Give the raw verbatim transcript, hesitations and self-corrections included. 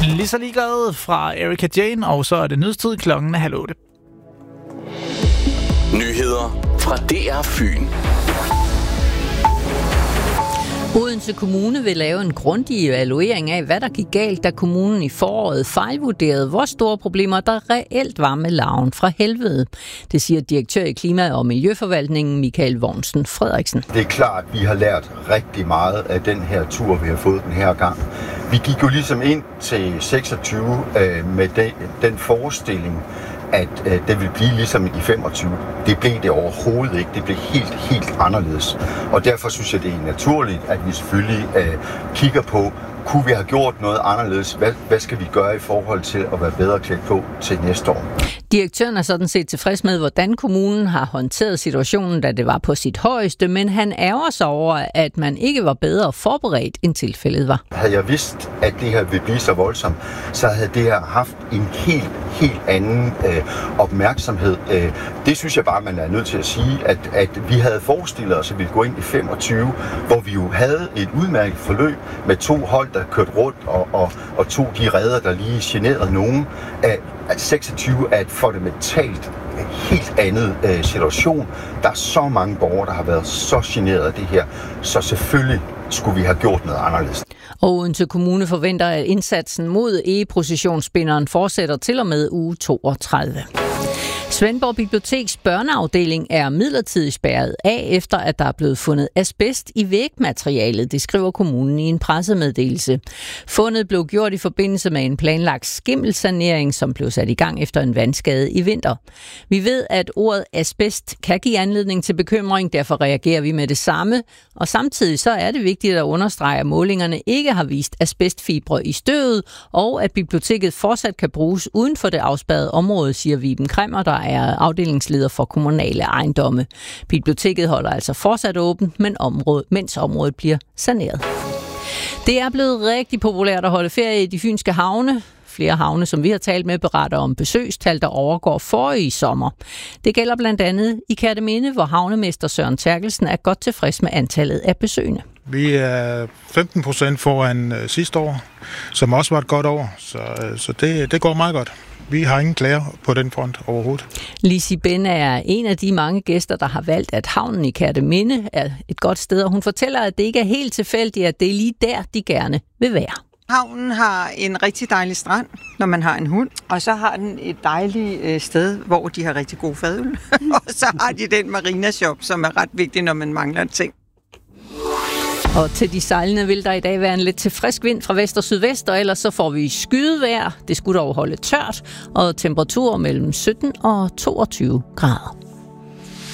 Lige så ligeglad fra Erika Jane, og så er det nyhedstid klokken halv otte. Nyheder fra D R Fyn. Odense Kommune vil lave en grundig evaluering af, hvad der gik galt, da kommunen i foråret fejlvurderede, hvor store problemer der reelt var med larven fra helvede. Det siger direktør i Klima- og Miljøforvaltningen Michael Vognsen Frederiksen. Det er klart, at vi har lært rigtig meget af den her tur, vi har fået den her gang. Vi gik jo ligesom ind til seksogtyve øh, med den, den forestilling, at øh, det vil blive ligesom i femogtyve. Det blev det overhovedet ikke. Det blev helt, helt anderledes. Og derfor synes jeg, det er naturligt, at vi selvfølgelig øh, kigger på, kunne vi have gjort noget anderledes? Hvad, hvad skal vi gøre i forhold til at være bedre klædt på til næste år? Direktøren er sådan set tilfreds med, hvordan kommunen har håndteret situationen, da det var på sit højeste, men han ærger sig over, at man ikke var bedre forberedt, end tilfældet var. Havde jeg vidst, at det her ville blive så voldsomt, så havde det her haft en helt, helt anden øh, opmærksomhed. Øh, det synes jeg bare, man er nødt til at sige, at, at vi havde forestillet os, at vi ville gå ind i femogtyve, hvor vi jo havde et udmærket forløb med to hold, der kørte rundt, og, og, og to de redder, der lige generede nogen. At seksogtyve er et fundamentalt helt andet øh, situation. Der er så mange borgere, der har været så generet af det her, så selvfølgelig skulle vi have gjort noget anderledes. Og Odense Kommune forventer, at indsatsen mod egeprocessionsspinderen fortsætter til og med uge toogtredive. Svendborg Biblioteks børneafdeling er midlertidigt spærret af, efter at der er blevet fundet asbest i vægmaterialet, det skriver kommunen i en pressemeddelelse. Fundet blev gjort i forbindelse med en planlagt skimmelsanering, som blev sat i gang efter en vandskade i vinter. Vi ved, at ordet asbest kan give anledning til bekymring, derfor reagerer vi med det samme. Og samtidig så er det vigtigt at understrege, at målingerne ikke har vist asbestfibre i støvet, og at biblioteket fortsat kan bruges uden for det afspærrede område, siger Viben Kremmer, der er afdelingsleder for kommunale ejendomme. Biblioteket holder altså fortsat åbent, men området, mens området bliver saneret. Det er blevet rigtig populært at holde ferie i de fynske havne. Flere havne, som vi har talt med, beretter om besøgstal, der overgår forrige sommer. Det gælder blandt andet i Kerteminde, hvor havnemester Søren Terkelsen er godt tilfreds med antallet af besøgende. Vi er femten procent foran sidste år, som også var et godt år, så, så det, det går meget godt. Vi har ingen klager på den front overhovedet. Lisi Ben er en af de mange gæster, der har valgt, at havnen i Kerteminde er et godt sted, og hun fortæller, at det ikke er helt tilfældigt, at det er lige der, de gerne vil være. Havnen har en rigtig dejlig strand, når man har en hund, og så har den et dejligt sted, hvor de har rigtig god fadøl. Og så har de den marina shop, som er ret vigtig, når man mangler en ting. Og til de sejlende vil der i dag være en lidt til frisk vind fra vest og sydvest, og ellers så får vi skydevejr. Det skulle dog holde tørt, og temperaturer mellem sytten og toogtyve grader.